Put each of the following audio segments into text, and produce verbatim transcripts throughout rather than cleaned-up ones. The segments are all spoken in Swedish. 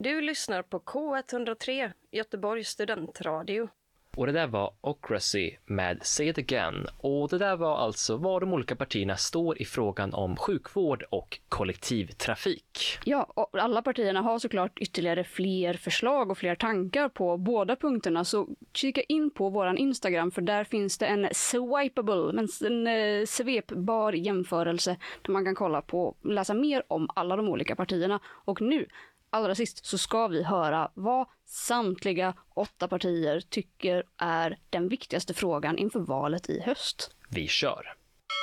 Du lyssnar på K etthundratre, Göteborgs studentradio. Och det där var Ocracy med Say It Again. Och det där var alltså var de olika partierna står i frågan om sjukvård och kollektivtrafik. Ja, och alla partierna har såklart ytterligare fler förslag och fler tankar på båda punkterna. Så kika in på våran Instagram, för där finns det en swipeable, en eh, svepbar jämförelse där man kan kolla på, läsa mer om alla de olika partierna. Och nu, allra sist, så ska vi höra vad samtliga åtta partier tycker är den viktigaste frågan inför valet i höst. Vi kör!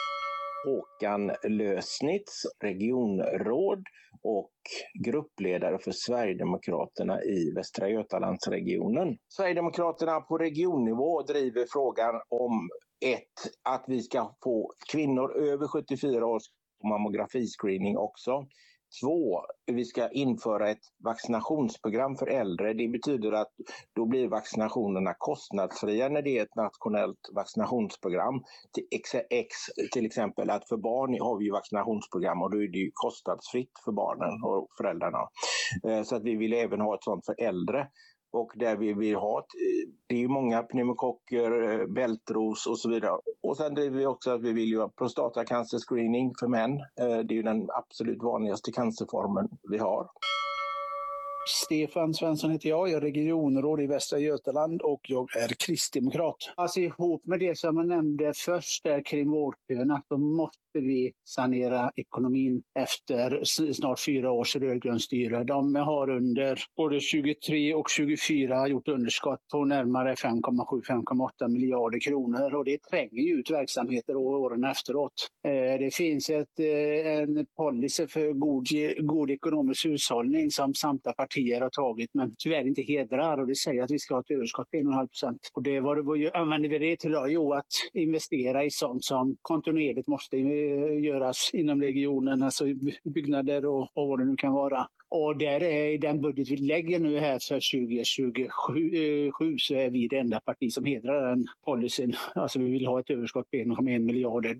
Håkan Lösnitz, regionråd och gruppledare för Sverigedemokraterna i Västra Götalandsregionen. Sverigedemokraterna på regionnivå driver frågan om ett, att vi ska få kvinnor över sjuttiofyra års mammografiscreening också. Två, vi ska införa ett vaccinationsprogram för äldre. Det betyder att då blir vaccinationerna kostnadsfria när det är ett nationellt vaccinationsprogram. Till, ex, till exempel att för barn har vi vaccinationsprogram och då är det ju kostnadsfritt för barnen och föräldrarna. Så att vi vill även ha ett sånt för äldre. Och där vi vill ha, det är ju många pneumokocker, bältros och så vidare. Och sen driver vi också att vi vill göra prostatacancerscreening för män. Det är ju den absolut vanligaste cancerformen vi har. Stefan Svensson heter jag, jag är regionråd i Västra Götaland och jag är kristdemokrat. Alltså ihop med det som jag nämnde först där kring vårdköerna, så måste vi sanera ekonomin efter snart fyra års rödgrönt styre. De har under både tjugotre och tjugofyra gjort underskott på närmare fem komma sju till fem komma åtta miljarder kronor och det tränger ju ut verksamheter åren efteråt. Det finns ett, en policy för god, god ekonomisk hushållning som samtliga partier har tagit men tyvärr inte hedrar, och det säger att vi ska ha ett överskott på en komma fem procent. Och det var det, vad använder vi det till då? Jo, att investera i sånt som kontinuerligt måste göras inom regionen, alltså byggnader och, och vad det nu kan vara. Och där är den budget vi lägger nu här för tjugo tjugosju så är vi det enda parti som hedrar den policyn. Alltså vi vill ha ett överskott på en komma en miljarder.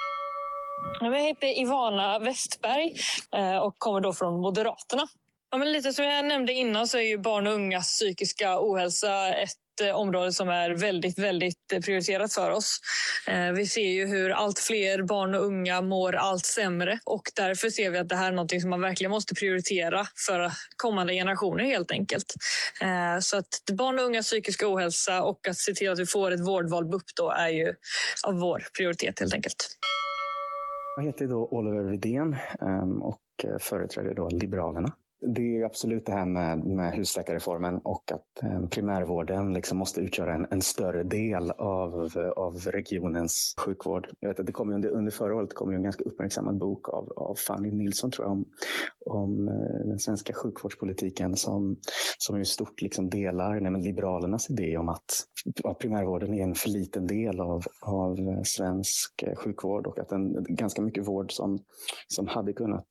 Jag heter Ivana Westberg och kommer då från Moderaterna. Ja, men lite som jag nämnde innan så är ju barn och ungas psykiska ohälsa ett område som är väldigt, väldigt prioriterat för oss. Vi ser ju hur allt fler barn och unga mår allt sämre och därför ser vi att det här är något som man verkligen måste prioritera för kommande generationer helt enkelt. Så att barn och ungas psykiska ohälsa och att se till att vi får ett vårdval B U P då är ju av vår prioritet helt enkelt. Jag heter då Oliver Widén och företräder då Liberalerna. Det är absolut det här med, med husläkarreformen och att eh, primärvården liksom måste utgöra en, en större del av, av regionens sjukvård. Jag vet att det kom under, under förra året kom ju en ganska uppmärksammad bok av, av Fanny Nilsson tror jag om, om eh, den svenska sjukvårdspolitiken som, som ju stort liksom delar nej, men Liberalernas idé om att ja, primärvården är en för liten del av, av svensk sjukvård och att en, ganska mycket vård som, som hade kunnat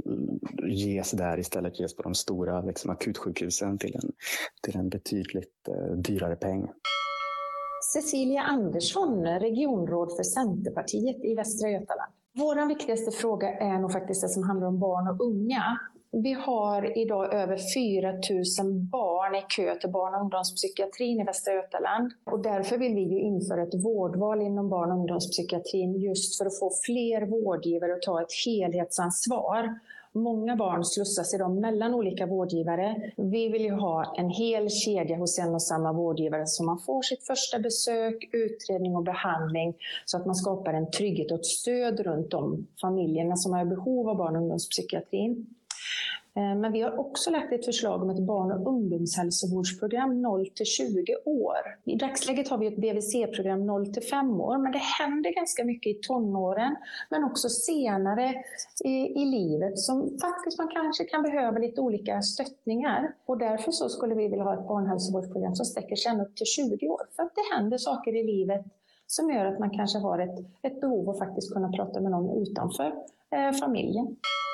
ges där istället ges på de stora liksom, akutsjukhusen till en, till en betydligt eh, dyrare peng. Cecilia Andersson, regionråd för Centerpartiet i Västra Götaland. Vår viktigaste fråga är nog faktiskt det som handlar om barn och unga. Vi har idag över fyra tusen barn i kö till barn- och ungdomspsykiatrin i Västra Götaland. Och därför vill vi ju införa ett vårdval inom barn- och ungdomspsykiatrin just för att få fler vårdgivare att ta ett helhetsansvar. Många barn slussas idag mellan olika vårdgivare. Vi vill ju ha en hel kedja hos en och samma vårdgivare så man får sitt första besök, utredning och behandling så att man skapar en trygghet och ett stöd runt de familjerna som har behov av barn- och ungdomspsykiatrin. Men vi har också lagt ett förslag om ett barn- och ungdomshälsovårdsprogram noll till tjugo år. I dagsläget har vi ett B V C-program noll till fem år, men det händer ganska mycket i tonåren, men också senare i, i livet som faktiskt man kanske kan behöva lite olika stöttningar. Och därför så skulle vi vilja ha ett barnhälsovårdsprogram som sträcker sig upp till tjugo år. För att det händer saker i livet som gör att man kanske har ett, ett behov att faktiskt kunna prata med någon utanför eh, familjen.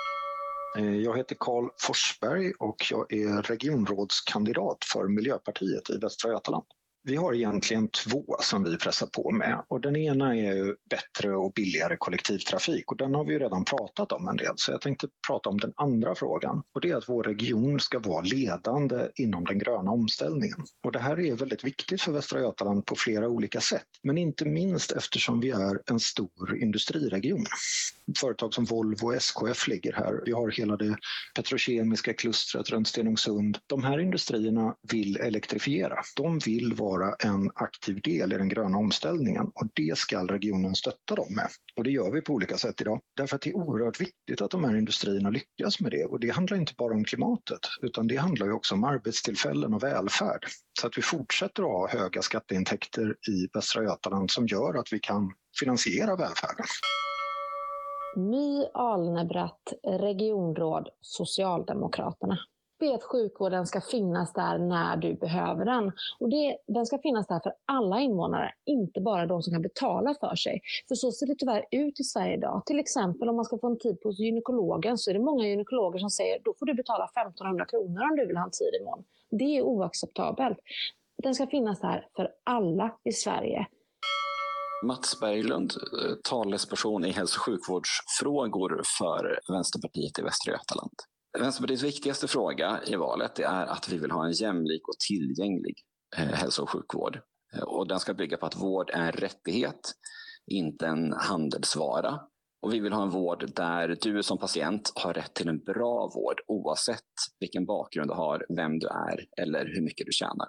Jag heter Karl Forsberg och jag är regionrådskandidat för Miljöpartiet i Västra Götaland. Vi har egentligen två som vi pressar på med och den ena är ju bättre och billigare kollektivtrafik och den har vi ju redan pratat om en del, så jag tänkte prata om den andra frågan och det är att vår region ska vara ledande inom den gröna omställningen. Och det här är väldigt viktigt för Västra Götaland på flera olika sätt, men inte minst eftersom vi är en stor industriregion. Företag som Volvo och S K F ligger här. Vi har hela det petrokemiska klustret runt Stenungsund. De här industrierna vill elektrifiera. De vill vara en aktiv del i den gröna omställningen och det ska regionen stötta dem med. Och det gör vi på olika sätt idag. Därför att det är oerhört viktigt att de här industrierna lyckas med det. Och det handlar inte bara om klimatet utan det handlar ju också om arbetstillfällen och välfärd. Så att vi fortsätter att ha höga skatteintäkter i Västra Götaland som gör att vi kan finansiera välfärden. My Alnebratt, regionråd, Socialdemokraterna. Vet att sjukvården ska finnas där när du behöver den. Och det, den ska finnas där för alla invånare, inte bara de som kan betala för sig. För så ser det tyvärr ut i Sverige idag. Till exempel om man ska få en tid på gynekologen så är det många gynekologer som säger då får du betala femtonhundra kronor om du vill ha en tid imorgon. Det är oacceptabelt. Den ska finnas där för alla i Sverige. Mats Berglund, talesperson i hälso- och sjukvårdsfrågor för Vänsterpartiet i Västra Götaland. Vänsterpartiets viktigaste fråga i valet är att vi vill ha en jämlik och tillgänglig hälso- och sjukvård. Och den ska bygga på att vård är en rättighet, inte en handelsvara. Och vi vill ha en vård där du som patient har rätt till en bra vård oavsett vilken bakgrund du har, vem du är eller hur mycket du tjänar.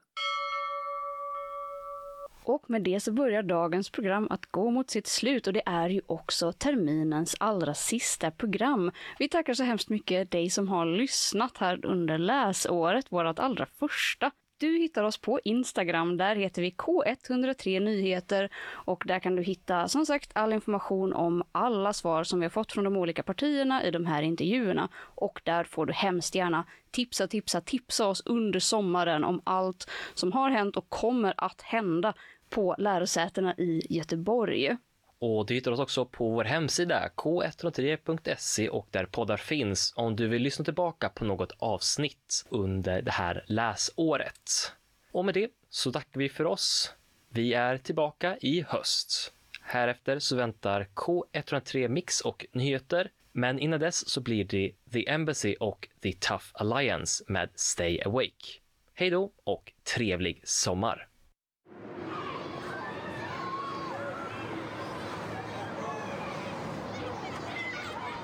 Och med det så börjar dagens program att gå mot sitt slut och det är ju också terminens allra sista program. Vi tackar så hemskt mycket dig som har lyssnat här under läsåret, vårat allra första. Du hittar oss på Instagram, där heter vi K ett noll tre Nyheter och där kan du hitta som sagt all information om alla svar som vi har fått från de olika partierna i de här intervjuerna. Och där får du hemskt gärna tipsa, tipsa, tipsa oss under sommaren om allt som har hänt och kommer att hända på lärosätena i Göteborg. Och du hittar oss också på vår hemsida k ett noll tre punkt se och där poddar finns om du vill lyssna tillbaka på något avsnitt under det här läsåret. Och med det så tackar vi för oss. Vi är tillbaka i höst. Härefter så väntar K ett noll tre Mix och nyheter. Men innan dess så blir det The Embassy och The Tough Alliance med Stay Awake. Hej då och trevlig sommar!